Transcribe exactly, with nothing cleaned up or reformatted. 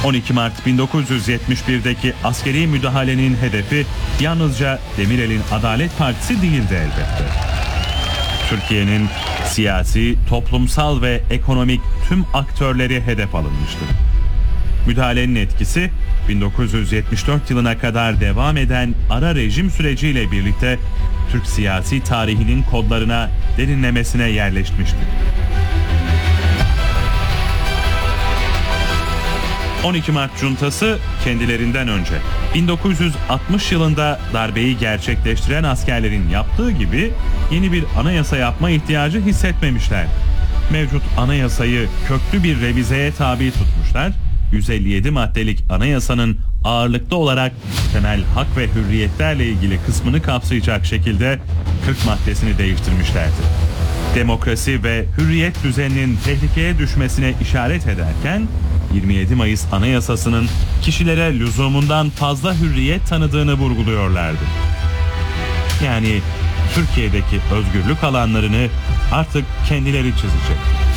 on iki Mart bin dokuz yüz yetmiş birdeki askeri müdahalenin hedefi yalnızca Demirel'in Adalet Partisi değildi elbette. Türkiye'nin siyasi, toplumsal ve ekonomik tüm aktörleri hedef alınmıştı. Müdahalenin etkisi bin dokuz yüz yetmiş dört yılına kadar devam eden ara rejim süreciyle birlikte Türk siyasi tarihinin kodlarına derinlemesine yerleşmişti. on iki Mart Cuntası kendilerinden önce bin dokuz yüz altmış yılında darbeyi gerçekleştiren askerlerin yaptığı gibi yeni bir anayasa yapma ihtiyacı hissetmemişler. Mevcut anayasayı köklü bir revizeye tabi tutmuşlar. yüz elli yedi maddelik anayasanın ağırlıklı olarak temel hak ve hürriyetlerle ilgili kısmını kapsayacak şekilde kırk maddesini değiştirmişlerdi. Demokrasi ve hürriyet düzeninin tehlikeye düşmesine işaret ederken yirmi yedi Mayıs Anayasası'nın kişilere lüzumundan fazla hürriyet tanıdığını vurguluyorlardı. Yani Türkiye'deki özgürlük alanlarını artık kendileri çizecek.